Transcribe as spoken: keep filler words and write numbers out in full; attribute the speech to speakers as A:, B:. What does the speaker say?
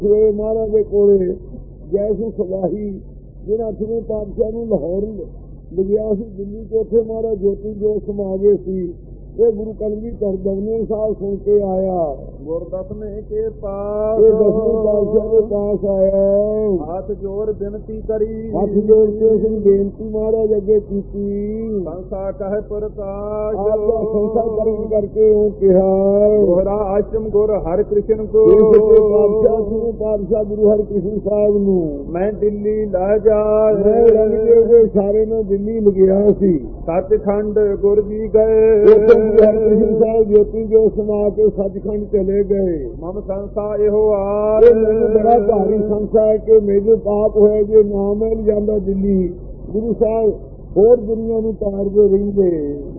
A: ਸਵੇਰੇ ਮਹਾਰਾਜ ਦੇ ਕੋਲੇ ਜੈਸੂ ਸਲਾਹੀ ਜਿਹੜਾ ਅੱਠਵੇਂ ਪਾਤਸ਼ਾਹ ਨੂੰ ਲਾਹੌਰ ਲਿਆ ਸੀ ਦਿੱਲੀ ਤੋਂ, ਉੱਥੇ ਮਹਾਰਾਜ ਜੋਤੀ ਜੋਤ ਸਮਾ ਗਏ ਸੀ। ਇਹ ਗੁਰੂ ਕਲਗੀਧਰ ਦਸਵੇਂ ਸਾਹਿਬ ਸੁਣ ਕੇ ਆਇਆ,
B: ਗੁਰ ਦਸਵੇਂ ਕੇ ਪਾਸ
A: ਇਹ ਦਸਵੇਂ ਪਾਤਸ਼ਾਹ ਦੇ ਪਾਸ ਆਇਆ,
B: ਹੱਥ ਜੋੜ ਬੇਨਤੀ ਕਰੀ,
A: ਹੱਥ ਜੋੜ ਕੇ ਉਸ ਨੂੰ ਬੇਨਤੀ ਮਹਾਰਾਜ ਅੱਗੇ ਕੀਤੀ।
B: ਸੰਸਾ ਕਹੇ ਪ੍ਰਕਾਸ਼
A: ਆਪਦਾ ਸੰਸਾ ਕਰਨ ਕਰਕੇ ਉਹ ਕਿਹਾ,
B: ਦੋਹਰਾ ਆਸ਼ਰਮ ਗੁਰ ਹਰਿ ਕ੍ਰਿਸ਼ਨ ਕੋ,
A: ਇਹ ਸੱਚੇ ਪਾਤਸ਼ਾਹ ਨੂੰ ਪਾਤਸ਼ਾਹ ਗੁਰੂ ਹਰਿਕ੍ਰਿਸ਼ਨ ਸਾਹਿਬ ਨੂੰ
B: ਮੈਂ ਦਿੱਲੀ ਲੈ ਜਾ,
A: ਮੈਂ ਰੰਗ ਦੇ ਉਹਦੇ ਇਸ਼ਾਰੇ ਨਾਲ ਦਿੱਲੀ ਲਗਿਆ ਸੀ।
B: ਸੱਚਖੰਡ ਗੁਰ ਜੀ ਗਏ,
A: ਹਰਿਕ੍ਰਿਸ਼ਨ ਸਾਹਿਬ ਜੋਤੀ ਜੋ ਸਮਾ ਕੇ ਸੱਚਖੰਡ ਚਲੇ ਗਏ।
B: ਮਮ ਸੰਸਾ ਇਹੋ ਆਰ,
A: ਮੈਨੂੰ ਬੜਾ ਭਾਰੀ ਸੰਸਾ ਹੈ ਕਿ ਮੇਰੇ ਪਾਪ ਹੋਇਆ ਜੇ ਨਾ ਮਿਲ ਜਾਂਦਾ ਦਿੱਲੀ, ਗੁਰੂ ਸਾਹਿਬ ਹੋਰ ਦੁਨੀਆ ਨੂੰ ਤਾਰਦੇ ਰਹਿੰਦੇ।